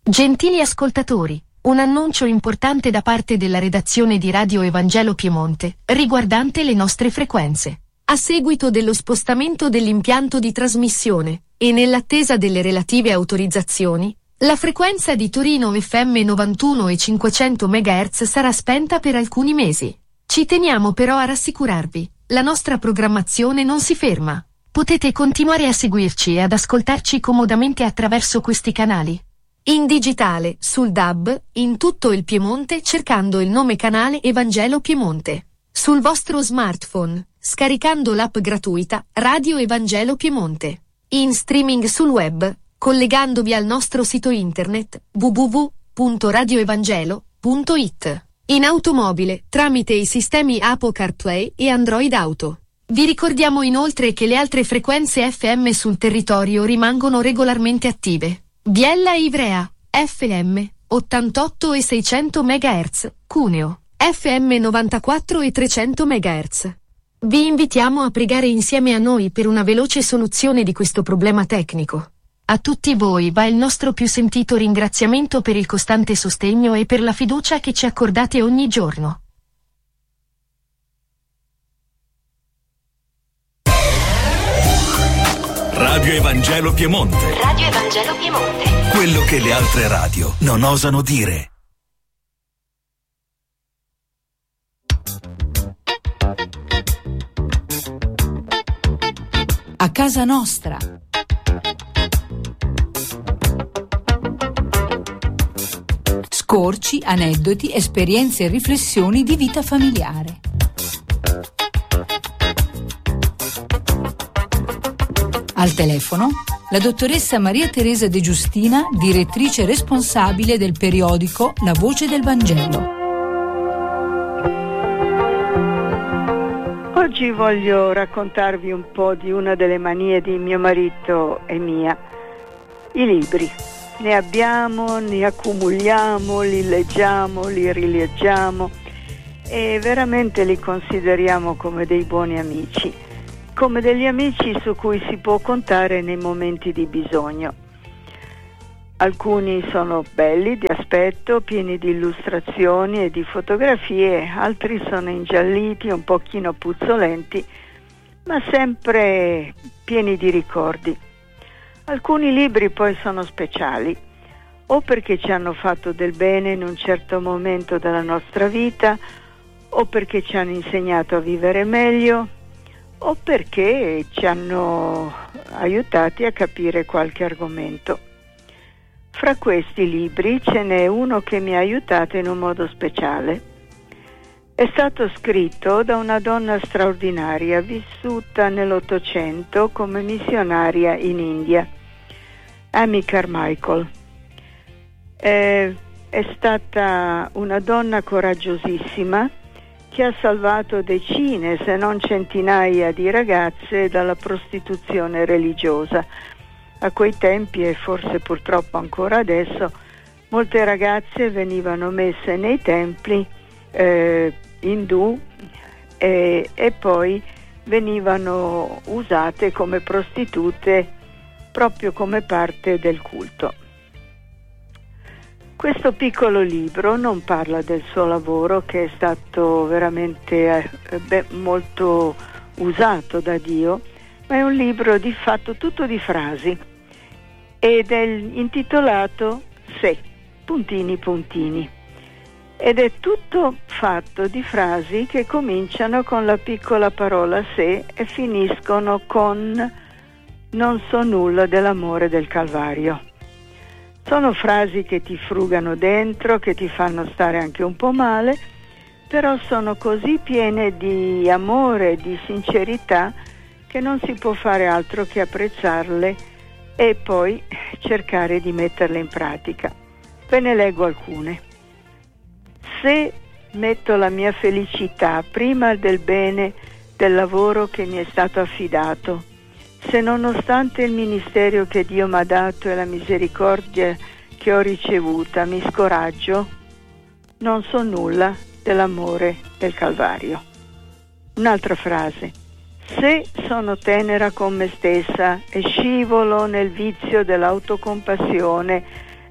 Gentili ascoltatori, un annuncio importante da parte della redazione di Radio Evangelo Piemonte, riguardante le nostre frequenze. A seguito dello spostamento dell'impianto di trasmissione, e nell'attesa delle relative autorizzazioni, la frequenza di Torino FM 91 e 500 MHz sarà spenta per alcuni mesi. Ci teniamo però a rassicurarvi, la nostra programmazione non si ferma. Potete continuare a seguirci e ad ascoltarci comodamente attraverso questi canali. In digitale, sul DAB, in tutto il Piemonte cercando il nome canale Evangelo Piemonte. Sul vostro smartphone, scaricando l'app gratuita Radio Evangelo Piemonte. In streaming sul web, collegandovi al nostro sito internet www.radioevangelo.it. In automobile, tramite i sistemi Apple CarPlay e Android Auto. Vi ricordiamo inoltre che le altre frequenze FM sul territorio rimangono regolarmente attive. Biella e Ivrea, FM, 88 e 600 MHz, Cuneo, FM 94 e 300 MHz. Vi invitiamo a pregare insieme a noi per una veloce soluzione di questo problema tecnico. A tutti voi va il nostro più sentito ringraziamento per il costante sostegno e per la fiducia che ci accordate ogni giorno. Radio Evangelo Piemonte. Radio Evangelo Piemonte. Quello che le altre radio non osano dire. A casa nostra. Scorci, aneddoti, esperienze e riflessioni di vita familiare. Al telefono, la dottoressa Maria Teresa De Giustina, direttrice responsabile del periodico La Voce del Vangelo. Oggi voglio raccontarvi un po' di una delle manie di mio marito e mia, i libri. Ne abbiamo, ne accumuliamo, li leggiamo, li rileggiamo e veramente li consideriamo come dei buoni amici, come degli amici su cui si può contare nei momenti di bisogno. Alcuni sono belli di aspetto, pieni di illustrazioni e di fotografie, altri sono ingialliti, un pochino puzzolenti, ma sempre pieni di ricordi. Alcuni libri poi sono speciali, o perché ci hanno fatto del bene in un certo momento della nostra vita, o perché ci hanno insegnato a vivere meglio, o perché ci hanno aiutati a capire qualche argomento. Fra questi libri ce n'è uno che mi ha aiutato in un modo speciale. È stato scritto da una donna straordinaria, vissuta nell'Ottocento come missionaria in India, Amy Carmichael. È stata una donna coraggiosissima che ha salvato decine, se non centinaia di ragazze dalla prostituzione religiosa. A quei tempi, e forse purtroppo ancora adesso, molte ragazze venivano messe nei templi indù e poi venivano usate come prostitute proprio come parte del culto. Questo piccolo libro non parla del suo lavoro, che è stato veramente molto usato da Dio, ma è un libro di fatto tutto di frasi ed è intitolato Se, puntini puntini. Ed è tutto fatto di frasi che cominciano con la piccola parola se e finiscono con non so nulla dell'amore del Calvario. Sono frasi che ti frugano dentro, che ti fanno stare anche un po' male, però sono così piene di amore, di sincerità, che non si può fare altro che apprezzarle e poi cercare di metterle in pratica. Ve ne leggo alcune. Se metto la mia felicità prima del bene del lavoro che mi è stato affidato, se nonostante il ministero che Dio mi ha dato e la misericordia che ho ricevuta mi scoraggio, non so nulla dell'amore del Calvario. Un'altra frase. Se sono tenera con me stessa e scivolo nel vizio dell'autocompassione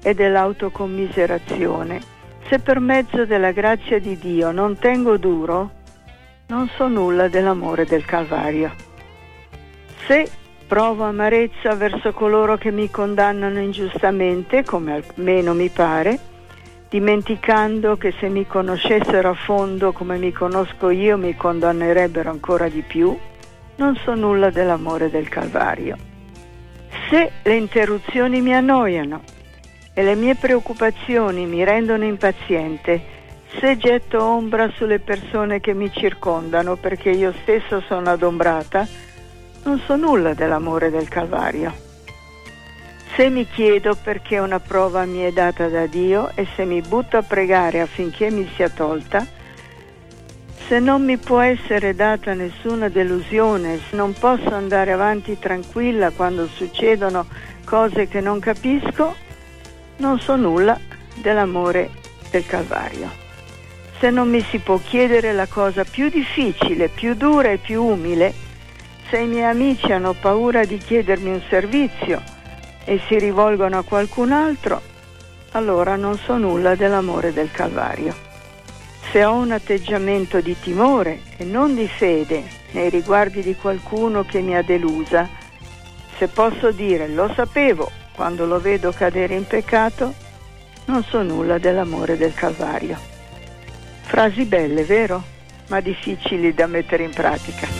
e dell'autocommiserazione, se per mezzo della grazia di Dio non tengo duro, non so nulla dell'amore del Calvario. Se provo amarezza verso coloro che mi condannano ingiustamente, come almeno mi pare, dimenticando che se mi conoscessero a fondo come mi conosco io mi condannerebbero ancora di più, non so nulla dell'amore del Calvario. Se le interruzioni mi annoiano e le mie preoccupazioni mi rendono impaziente, se getto ombra sulle persone che mi circondano perché io stesso sono adombrata, non so nulla dell'amore del Calvario. Se mi chiedo perché una prova mi è data da Dio e se mi butto a pregare affinché mi sia tolta, se non mi può essere data nessuna delusione, se non posso andare avanti tranquilla quando succedono cose che non capisco, non so nulla dell'amore del Calvario. Se non mi si può chiedere la cosa più difficile, più dura e più umile, se i miei amici hanno paura di chiedermi un servizio e si rivolgono a qualcun altro, allora non so nulla dell'amore del Calvario. Se ho un atteggiamento di timore e non di fede nei riguardi di qualcuno che mi ha delusa, se posso dire lo sapevo quando lo vedo cadere in peccato, non so nulla dell'amore del Calvario. Frasi belle, vero? Ma difficili da mettere in pratica.